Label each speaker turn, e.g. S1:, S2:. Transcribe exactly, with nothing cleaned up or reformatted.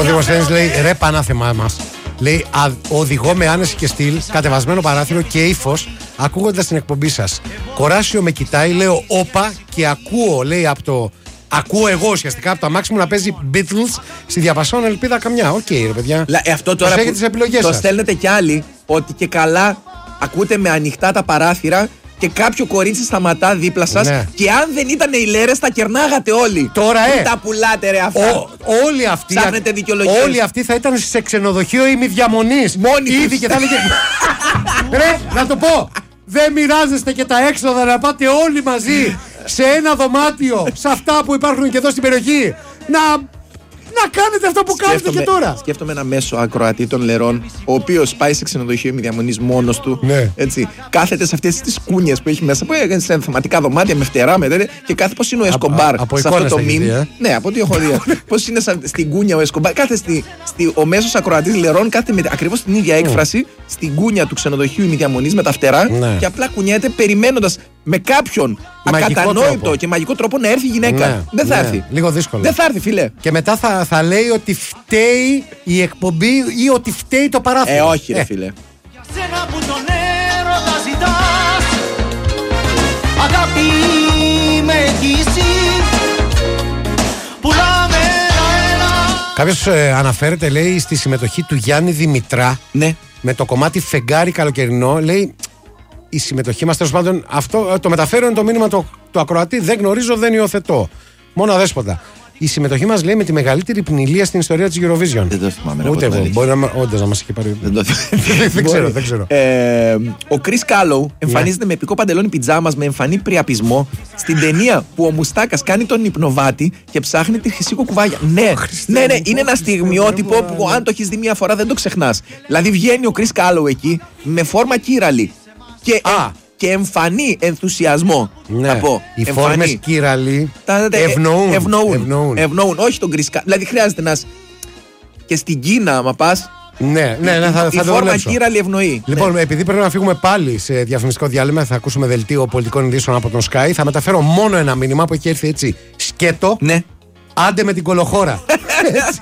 S1: Ο Δημοσθένης λέει: ρε πανάθεμά μας. Λέει: οδηγώ με άνεση και στυλ, κατεβασμένο παράθυρο και ύφος, ακούγοντας την εκπομπή σας. Κοράσιο με κοιτάει, λέω όπα και ακούω, λέει από το. Ακούω εγώ ουσιαστικά από το αμάξι μου να παίζει Beatles στη διαπασόν ελπίδα καμιά. Οκ, okay, ρε παιδιά.
S2: Ε, αυτό τώρα που
S1: τις επιλογές
S2: το
S1: σας.
S2: στέλνετε κι άλλοι ότι και καλά ακούτε με ανοιχτά τα παράθυρα και κάποιο κορίτσι σταματά δίπλα σας, ναι. Και αν δεν ήταν οι λέρες τα κερνάγατε όλοι.
S1: Τώρα ε!
S2: τα πουλάτε ρε αυτά.
S1: Ο, όλοι αυτοί,
S2: ψάχνετε δικαιολογίες.
S1: Όλοι αυτοί θα ήταν σε ξενοδοχείο ημιδιαμονής.
S2: Μόνοι τους.
S1: Ήδη και θα έλεγε. Ρε, να το πω. Δεν μοιράζεστε και τα έξοδα να πάτε όλοι μαζί σε ένα δωμάτιο, σε αυτά που υπάρχουν και εδώ στην περιοχή. Να, να κάνετε αυτό που σκέφτομαι, κάνετε και τώρα.
S2: Σκέφτομαι ένα μέσο ακροατή των λερών, ο οποίος πάει σε ξενοδοχείο ημιδιαμονής μόνος του.
S1: Ναι.
S2: Έτσι, κάθεται σε αυτές τις κούνιες που έχει μέσα, που έκανε σε θεματικά δωμάτια με φτερά, με τέτοια, και κάθε πώς είναι ο Εσκομπάρ
S1: από
S2: σε αυτό το
S1: μήνυμα.
S2: μήνυμα. Ε? Ναι, από ό,τι έχω δει. Πώς είναι στην κούνια ο Εσκομπάρ. Κάθε στη, στη, ο μέσος ακροατής λερών κάθεται με ακριβώς την ίδια έκφραση mm. στην κούνια του ξενοδοχείου ημιδιαμονής με τα φτερά, ναι. Και απλά κουνιέται περιμένοντας με κάποιον
S1: μαγικό
S2: ακατανόητο
S1: τρόπο.
S2: Και μαγικό τρόπο να έρθει η γυναίκα.
S1: Ναι,
S2: δεν θα
S1: ναι.
S2: έρθει.
S1: Λίγο δύσκολο.
S2: Δεν θα έρθει, φίλε.
S1: Και μετά θα, θα λέει ότι φταίει η εκπομπή ή ότι φταίει το παράθυρο.
S2: Ε, όχι, ρε
S1: ε.
S2: φίλε.
S3: Για σένα που τον έρωτα ζητάς, αγάπη με κι εσύ, πουλάμε ένα-ένα.
S1: Κάποιος ε, αναφέρεται, λέει, στη συμμετοχή του Γιάννη Δημητρά.
S2: Ναι.
S1: Με το κομμάτι Φεγγάρι Καλοκαιρινό. Λέει, η συμμετοχή μας, τέλος πάντων, αυτό το μεταφέρω, είναι το μήνυμα του, του ακροατή. Δεν γνωρίζω, δεν υιοθετώ. Μόνο αδέσποτα. Η συμμετοχή μας, λέει, με τη μεγαλύτερη πνηλία στην ιστορία της Eurovision.
S2: Δεν το θυμάμαι.
S1: Ούτε εγώ. Μπορεί να, όντως να μας έχει πάρει.
S2: Δεν το θυμάμαι.
S1: δεν ξέρω, δεν ξέρω.
S2: Ε, ο Chris Callow εμφανίζεται με επικό παντελόνι πιτζάμας με εμφανή πριαπισμό στην ταινία που ο Μουστάκας κάνει τον υπνοβάτη και ψάχνει τη χρυσή κουκουβάγια. Ναι, ναι, ναι, είναι ένα στιγμιότυπο που αν το έχεις δει μία φορά δεν το ξεχνάς. Δηλαδή βγαίνει ο Chris Callow εκεί με φόρμα κύραλη. Και,
S1: Α.
S2: και εμφανή ενθουσιασμό.
S1: Ναι.
S2: Να πω.
S1: Οι φόρμες κύραλοι
S2: ευνοούν.
S1: ευνοούν.
S2: Ευνοούν. Ευνοούν. Όχι τον Chris Callow. Δηλαδή χρειάζεται να. Και στην Κίνα, άμα πας.
S1: Ναι, ναι, ναι, θα,
S2: η
S1: θα το
S2: φόρμα
S1: δουλέψω.
S2: κύραλη ευνοεί.
S1: Λοιπόν,
S2: ναι.
S1: επειδή πρέπει να φύγουμε πάλι σε διαφημιστικό διάλειμμα, θα ακούσουμε δελτίο πολιτικών ειδήσεων από τον Sky. Θα μεταφέρω μόνο ένα μήνυμα που έχει έρθει έτσι σκέτο.
S2: Ναι.
S1: Άντε με την κολοχώρα. Έτσι.